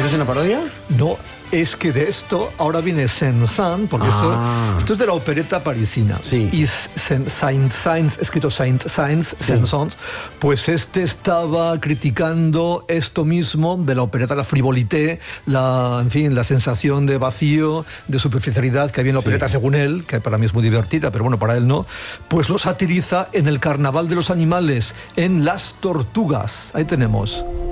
¿Eso es una parodia? No, es que de esto ahora viene Saint-Saëns, porque esto es de la opereta parisina. Sí. Y Saint-Saëns, escrito Saint-Saëns, Saint-Saëns, pues estaba criticando esto mismo de la opereta, la frivolité, la sensación de vacío, de superficialidad que había en la opereta, según él, que para mí es muy divertida, pero bueno, para él no, pues lo satiriza en el Carnaval de los Animales, en Las Tortugas. Ahí tenemos.